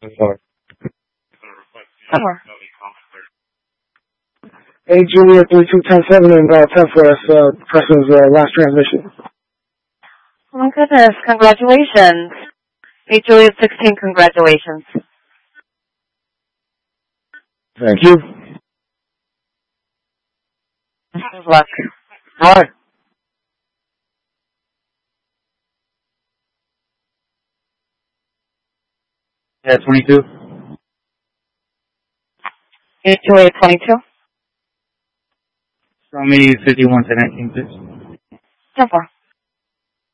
Sorry. 10-4. Hey, Juliet 3210-7 and 10-4, that's Preston's last transmission. Oh my goodness, congratulations. Hey, Juliet 16, congratulations. Thank you. Good luck. Bye. Yeah, 22. Hey, Juliet 22. Show me 51 to 19, please. 10-4.